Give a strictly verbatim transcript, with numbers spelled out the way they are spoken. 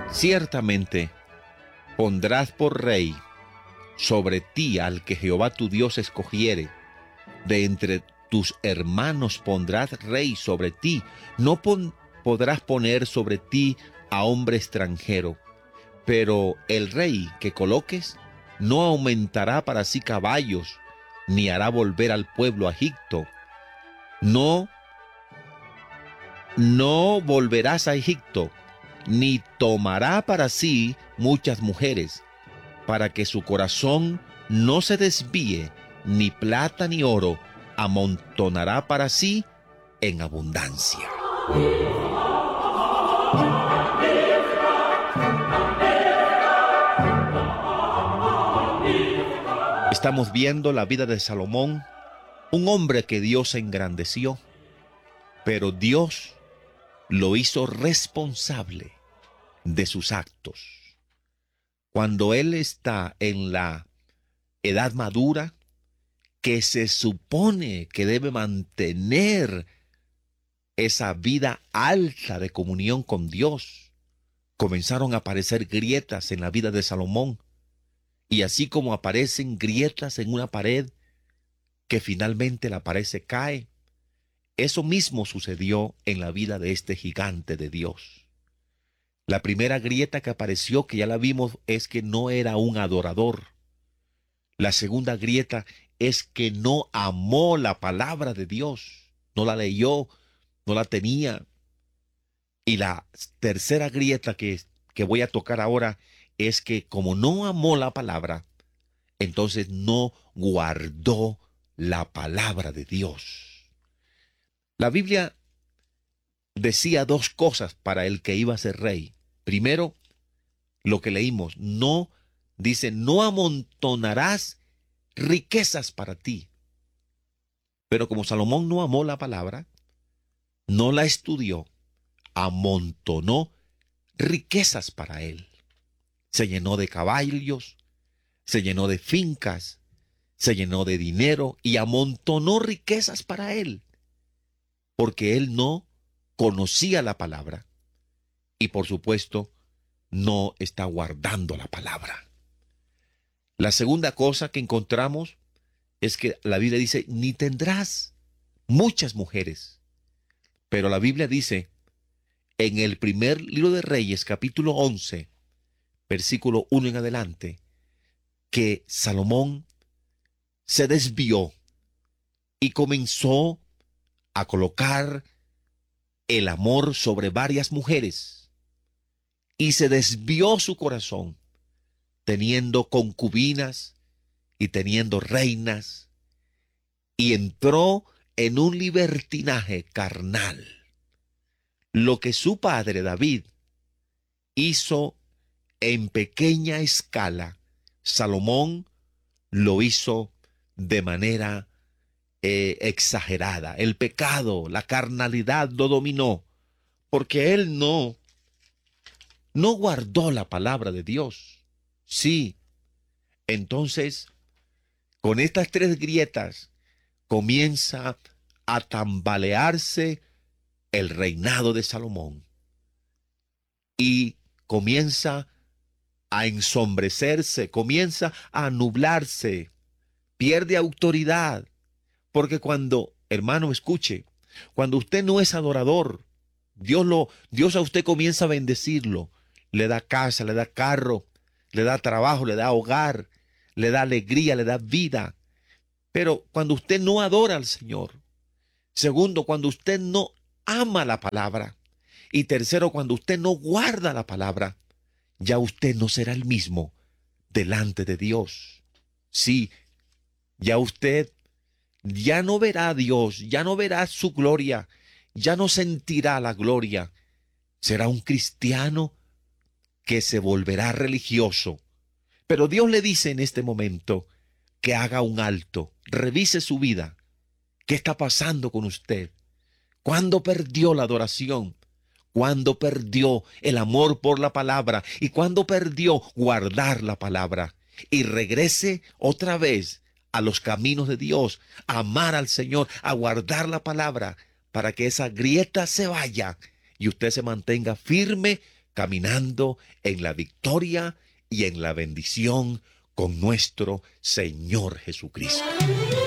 Ciertamente pondrás por rey sobre ti al que Jehová tu Dios escogiere. De entre tus hermanos pondrás rey sobre ti. No pon- podrás poner sobre ti a hombre extranjero. Pero el rey que coloques no aumentará para sí caballos, ni hará volver al pueblo a Egipto. No, no volverás a Egipto, ni tomará para sí muchas mujeres, para que su corazón no se desvíe, ni plata ni oro amontonará para sí en abundancia. Estamos viendo la vida de Salomón, un hombre que Dios engrandeció, pero Dios lo hizo responsable de sus actos. Cuando él está en la edad madura, que se supone que debe mantener esa vida alta de comunión con Dios, comenzaron a aparecer grietas en la vida de Salomón. Y así como aparecen grietas en una pared, que finalmente la pared se cae, eso mismo sucedió en la vida de este gigante de Dios. La primera grieta que apareció, que ya la vimos, es que no era un adorador. La segunda grieta es que no amó la palabra de Dios, no la leyó, no la tenía. Y la tercera grieta que, que voy a tocar ahora es que como no amó la palabra, entonces no guardó la palabra de Dios. La Biblia decía dos cosas para el que iba a ser rey. Primero, lo que leímos, no, dice, no amontonarás riquezas para ti. Pero como Salomón no amó la palabra, no la estudió, amontonó riquezas para él. Se llenó de caballos, se llenó de fincas, se llenó de dinero y amontonó riquezas para él, porque él no conocía la palabra y por supuesto no está guardando la palabra. La segunda cosa que encontramos es que la Biblia dice, ni tendrás muchas mujeres. Pero la Biblia dice, en el primer libro de Reyes, capítulo once, versículo uno en adelante, que Salomón se desvió y comenzó a colocar el amor sobre varias mujeres. Y se desvió su corazón, teniendo concubinas y teniendo reinas, y entró en un libertinaje carnal. Lo que su padre David hizo en pequeña escala, Salomón lo hizo de manera eh, exagerada. El pecado, la carnalidad lo dominó, porque él no, no guardó la palabra de Dios. Sí, entonces, con estas tres grietas, comienza a tambalearse el reinado de Salomón y comienza a ensombrecerse, comienza a nublarse, pierde autoridad, porque cuando, hermano, escuche, cuando usted no es adorador, Dios lo, Dios a usted comienza a bendecirlo, le da casa, le da carro, le da trabajo, le da hogar, le da alegría, le da vida. Pero cuando usted no adora al Señor, segundo, cuando usted no ama la palabra, y tercero, cuando usted no guarda la palabra, ya usted no será el mismo delante de Dios. Sí, ya usted ya no verá a Dios, ya no verá su gloria, ya no sentirá la gloria. Será un cristiano que se volverá religioso. Pero Dios le dice en este momento que haga un alto, revise su vida. ¿Qué está pasando con usted? ¿Cuándo perdió la adoración? ¿Cuándo perdió el amor por la palabra? ¿Y cuándo perdió guardar la palabra? Y regrese otra vez a los caminos de Dios, a amar al Señor, a guardar la palabra, para que esa grieta se vaya y usted se mantenga firme caminando en la victoria y en la bendición con nuestro Señor Jesucristo.